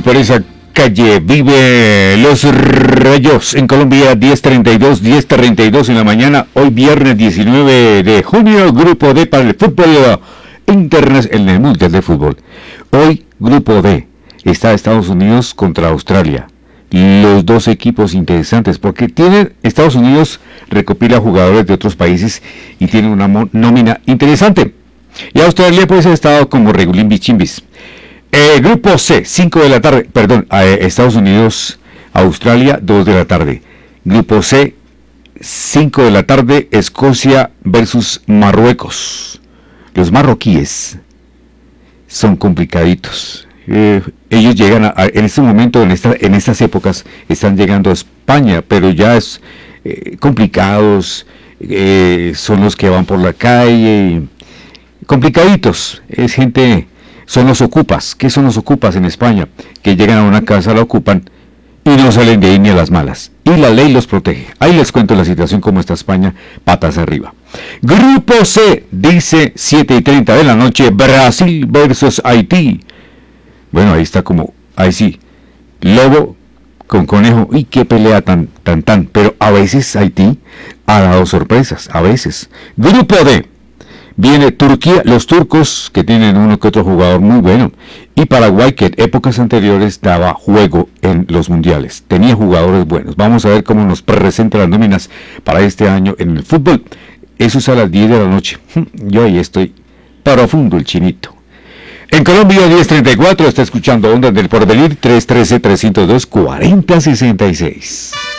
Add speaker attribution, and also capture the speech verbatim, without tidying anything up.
Speaker 1: Por esa calle vive los Rayos en Colombia, diez treinta y dos, diez treinta y dos en la mañana, hoy viernes diecinueve de junio, Grupo D para el fútbol internacional, en el Mundial de Fútbol. Hoy, Grupo D, está Estados Unidos contra Australia. Los dos equipos interesantes, porque tienen, Estados Unidos recopila jugadores de otros países y tiene una nómina interesante. Y Australia pues ha estado como regulín bichimbis. Eh, grupo C, cinco de la tarde, perdón, eh, Estados Unidos, Australia, dos de la tarde. Grupo C, cinco de la tarde, Escocia versus Marruecos. Los marroquíes son complicaditos. Eh, ellos llegan a, a, en este momento, en, esta, en estas épocas, están llegando a España, pero ya es eh, complicados, eh, son los que van por la calle, complicaditos, es gente... Son los ocupas. ¿Qué son los ocupas en España? Que llegan a una casa, la ocupan y no salen de ahí ni a las malas. Y la ley los protege. Ahí les cuento la situación como está España, patas arriba. Grupo C, dice siete y treinta de la noche, Brasil versus Haití. Bueno, ahí está como, ahí sí, lobo con conejo. ¡Y qué pelea tan, tan, tan! Pero a veces Haití ha dado sorpresas, a veces. Grupo D. Viene Turquía, los turcos, que tienen uno que otro jugador muy bueno, y Paraguay, que en épocas anteriores daba juego en los mundiales, tenía jugadores buenos. Vamos a ver cómo nos presenta las nóminas para este año en el fútbol. Eso es a las diez de la noche. Yo ahí estoy profundo el chinito. En Colombia, diez treinta y cuatro, está escuchando Ondas del Porvenir, tres uno tres, tres cero dos, cuatro cero seis seis.